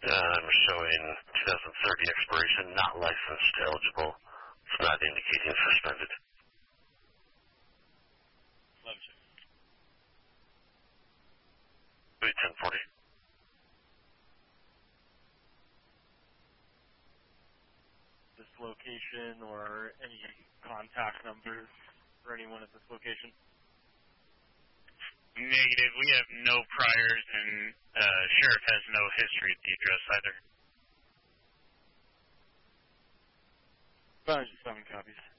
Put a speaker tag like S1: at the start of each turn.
S1: I'm showing 2030 expiration, not licensed, eligible. It's not indicating suspended. 1040.
S2: This location or any contact numbers for anyone at this location?
S3: Negative. We have no priors, and Sheriff has no history at the address either.
S2: 507 copies.